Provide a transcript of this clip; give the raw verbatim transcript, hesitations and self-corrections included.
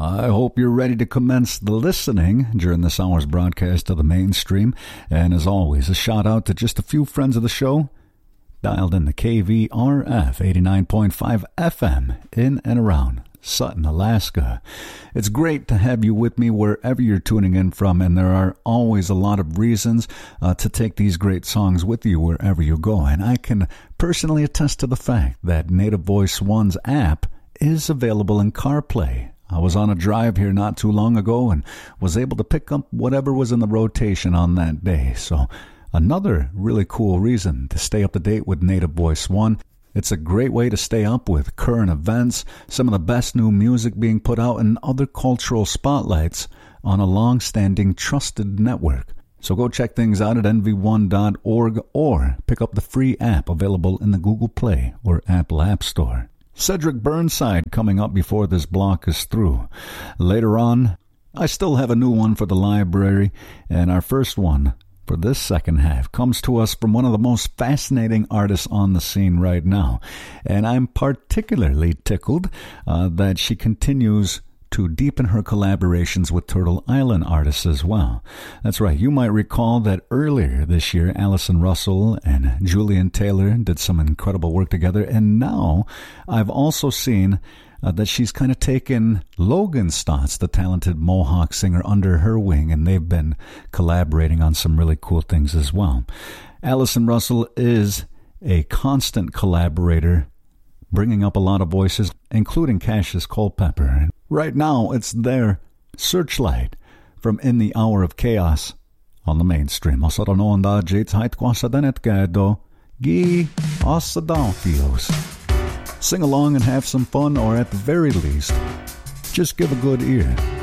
I hope you're ready to commence the listening during this hour's broadcast of the Mainstream. And as always, a shout out to just a few friends of the show dialed in the K V R F eighty-nine point five F M in and around Sutton, Alaska. It's great to have you with me wherever you're tuning in from, and there are always a lot of reasons uh, to take these great songs with you wherever you go. And I can personally attest to the fact that Native Voice One's app is available in CarPlay. I was on a drive here not too long ago and was able to pick up whatever was in the rotation on that day. So another really cool reason to stay up to date with Native Voice One. It's a great way to stay up with current events, some of the best new music being put out, and other cultural spotlights on a long-standing trusted network. So go check things out at N V one dot org or pick up the free app available in the Google Play or Apple App Store. Cedric Burnside coming up before this block is through. Later on, I still have a new one for the library, and our first one for this second half comes to us from one of the most fascinating artists on the scene right now. And I'm particularly tickled uh, that she continues to deepen her collaborations with Turtle Island artists as well. That's right, you might recall that earlier this year, Allison Russell and Julian Taylor did some incredible work together, and now I've also seen Uh, that she's kind of taken Logan Stotts, the talented Mohawk singer, under her wing, and they've been collaborating on some really cool things as well. Allison Russell is a constant collaborator, bringing up a lot of voices, including Cassius Culpepper. And right now, it's their Searchlight from In the Hour of Chaos on the Mainstream. Osa rononda jits hait kwasa danet gado, gi osa downfields. Sing along and have some fun, or at the very least, just give a good ear